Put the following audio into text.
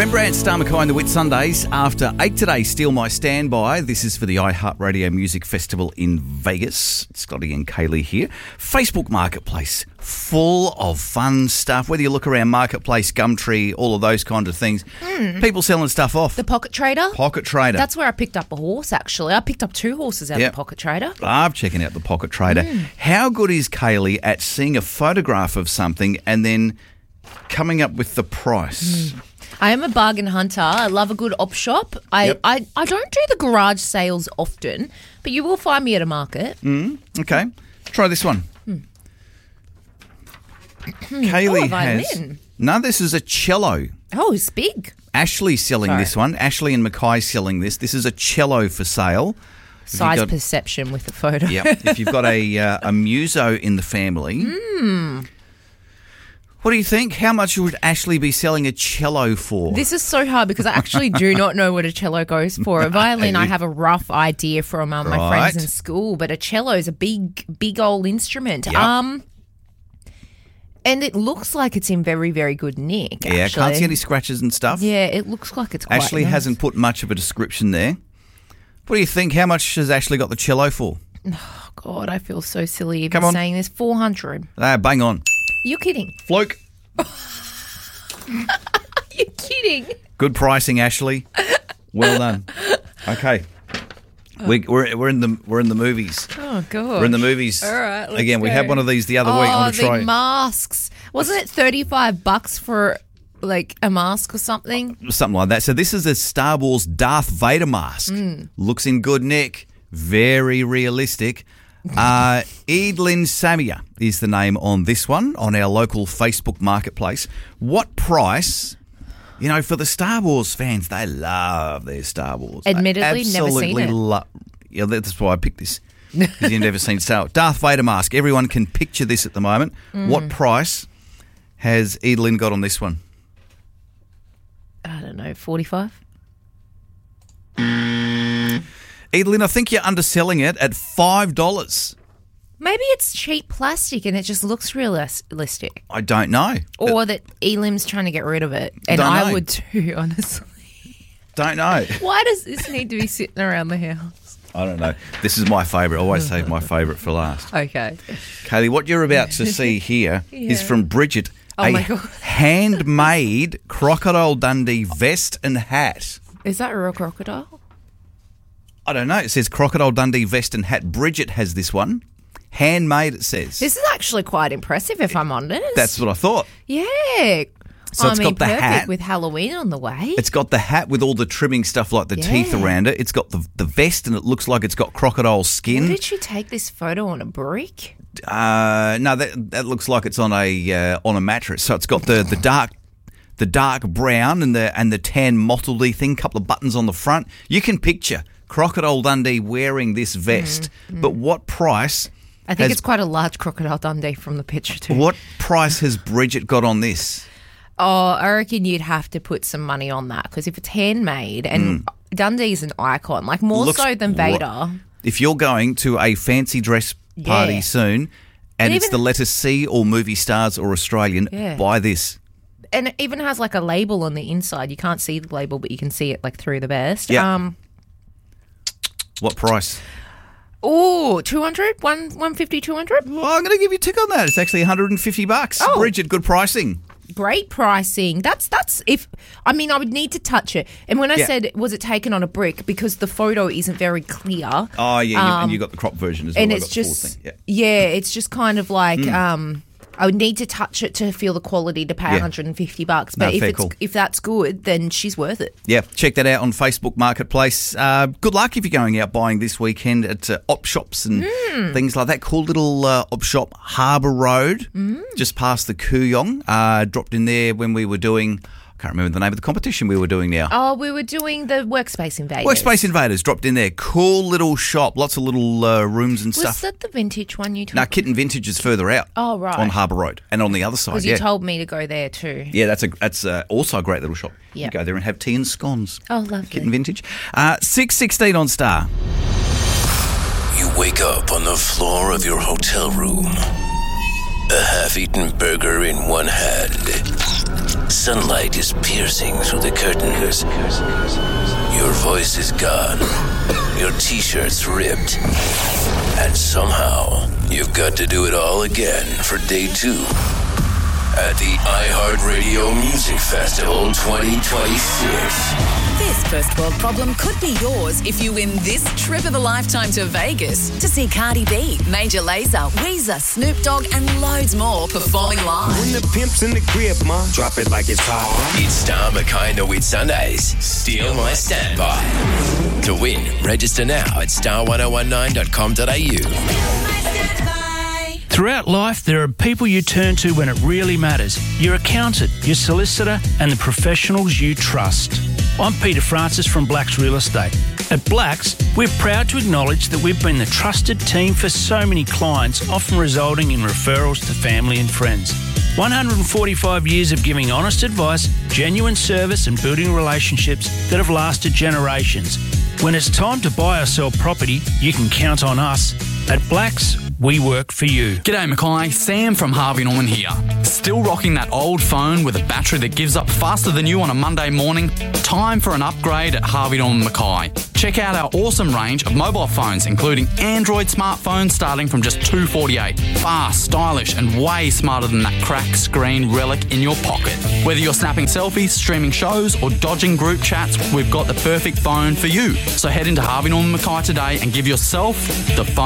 Rembrandt, Star McKay and the Whit Sundays. After 8 today, Steal My Standby. This is for the iHeartRadio Music Festival in Vegas. Scotty and Kaylee here. Facebook Marketplace, full of fun stuff. Whether you look around Marketplace, Gumtree, all of those kind of things, people selling stuff off. The Pocket Trader? Pocket Trader. That's where I picked up a horse, actually. I picked up 2 horses out of the Pocket Trader. Love checking out the Pocket Trader. How good is Kaylee at seeing a photograph of something and then coming up with the price? I am a bargain hunter. I love a good op shop. I don't do the garage sales often, but you will find me at a market. Okay. Try this one. Kaylee has... violin. No, this is a cello. Oh, it's big. Ashley's selling this one. Ashley and Mackay selling this. This is a cello for sale. Size perception with the photo. Yeah. If you've got a muso in the family... What do you think? How much would Ashley be selling a cello for? This is so hard because I actually do not know what a cello goes for. A violin, I have a rough idea from my friends in school, but a cello is a big old instrument. Yep. And it looks like it's in very, very good nick, Yeah, actually. can't see any scratches and stuff. Yeah, it looks like it's quite Ashley nice. hasn't put much of a description there. What do you think? How much has Ashley got the cello for? Oh, God, I feel so silly even Come on. saying this. 400. Bang on. You're kidding. Fluke. You're kidding. Good pricing, Ashley. Well done. Okay. We're in the movies. Oh, God. We're in the movies. All right, let's Again, we go. had one of these the other week. I'm going to try the masks. Wasn't it $35 for like a mask or something? something like that. So this is a Star Wars Darth Vader mask. Looks in good nick. Very realistic. Edelyn Samia is the name on this one on our local Facebook Marketplace. What price? You know, for the Star Wars fans, they love their Star Wars. Admittedly, They never seen it. Yeah, that's why I picked this. Because you've never seen Star Wars. Darth Vader mask. Everyone can picture this at the moment. What price has Edelyn got on this one? I don't know, 45? Edelyn, I think you're underselling it at $5. Maybe it's cheap plastic and it just looks realistic. I don't know. Or that Elim's trying to get rid of it. And Don't I know. would too, honestly. Don't know. Why does this need to be sitting around the house? I don't know. This is my favourite. I always save my favourite for last. Okay. Kaylee, what you're about to see here is from Bridget. Oh, my God. Handmade Crocodile Dundee vest and hat. Is that a real crocodile? I don't know. It says Crocodile Dundee vest and hat. Bridget has this one. Handmade, it says. This is actually quite impressive, if I'm honest. That's what I thought. Yeah. So it's got the perfect hat. with Halloween on the way. It's got the hat with all the trimming stuff like the teeth around it. It's got the vest and it looks like it's got crocodile skin. Where did she take this photo on a brick? No, that looks like it's on a mattress. So it's got the dark brown and the tan mottledy thing, couple of buttons on the front. You can picture Crocodile Dundee wearing this vest. But what price? I think it's quite a large Crocodile Dundee from the picture too. What price has Bridget got on this? Oh, I reckon you'd have to put some money on that because if it's handmade and Dundee's an icon, like more Looks so than Vader. If you're going to a fancy dress party soon and it's even- the letter C or movie stars or Australian, buy this. And it even has like a label on the inside. You can't see the label, but you can see it like through the vest. Yeah. What price? Oh, 200? 150, 200? Well, I'm going to give you a tick on that. It's actually $150. Oh. Bridget, good pricing. Great pricing. That's if I mean I would need to touch it. And when I said was it taken on a brick because the photo isn't very clear. Oh yeah, and you got the crop version as well. And I it's got the full just thing. it's just kind of like I would need to touch it to feel the quality to pay $150. But No, fair call. if that's good, then she's worth it. Yeah, check that out on Facebook Marketplace. Good luck if you're going out buying this weekend at op shops and things like that. Cool little op shop, Harbour Road, just past the Kooyong. Dropped in there when we were doing, I can't remember the name of the competition we were doing now. Oh, we were doing the Workspace Invaders. Workspace Invaders dropped in there. Cool little shop, lots of little rooms and Was stuff. that the vintage one you told No, me? Kitten Vintage is further out. Oh, right. On Harbour Road and on the other side. Because Yeah, you told me to go there too. yeah, that's also a great little shop. You Yep. go there and have tea and scones. Oh, lovely. Kitten Vintage. 6:16 on Star. You wake up on the floor of your hotel room. A half-eaten burger in one hand. Sunlight is piercing through the curtains. Your voice is gone. Your t-shirt's ripped. And somehow, you've got to do it all again for day 2 at the iHeartRadio Music Festival 2026. This first world problem could be yours if you win this trip of a lifetime to Vegas to see Cardi B, Major Lazer, Weezer, Snoop Dogg and loads more performing live. When the pimp's in the crib, ma, drop it like it's hot. It's Star Mackay With Sundays. Steal my standby. To win, register now at star1019.com.au. Throughout life, there are people you turn to when it really matters. Your accountant, your solicitor, and the professionals you trust. I'm Peter Francis from Blacks Real Estate. At Blacks, we're proud to acknowledge that we've been the trusted team for so many clients, often resulting in referrals to family and friends. 145 years of giving honest advice, genuine service and building relationships that have lasted generations. When it's time to buy or sell property, you can count on us. At Blacks, we work for you. G'day Mackay, Sam from Harvey Norman here. Still rocking that old phone with a battery that gives up faster than you on a Monday morning? Time for an upgrade at Harvey Norman Mackay. Check out our awesome range of mobile phones, including Android smartphones starting from just $248. Fast, stylish and way smarter than that crack screen relic in your pocket. Whether you're snapping selfies, streaming shows or dodging group chats, we've got the perfect phone for you. So head into Harvey Norman Mackay today and give yourself the phone